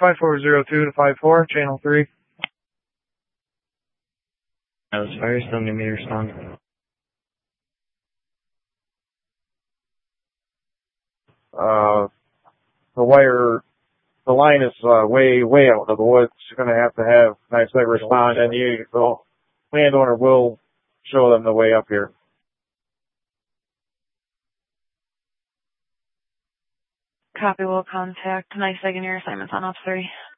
5402 to 54, channel 3. That was fire, still need me to respond. The line is way out of the woods. You're going to have NYSEG respond, and the landowner will show them the way up here. Copy, will contact NYSEG and your assignments on off 3.